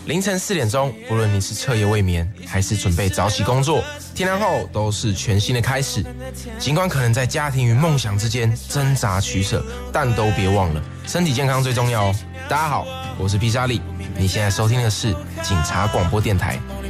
凌晨4点钟，不论你是彻夜未眠，还是准备早起工作，天亮后都是全新的开始。尽管可能在家庭与梦想之间挣扎取舍，但都别忘了身体健康最重要哦。大家好，我是披萨利，你现在收听的是警察广播电台